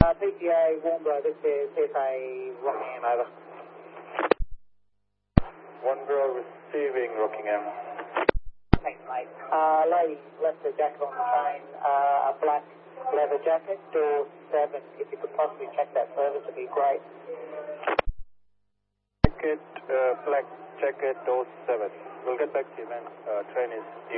PPA Warnbro, this is CFA Rockingham, over. Warnbro receiving Rockingham. Thanks, mate. Lady left her jacket on the train, a black leather jacket, door 7. If you could possibly check that service, it'd be great. Jacket, black jacket, door 7. We'll get back to you, man. Train is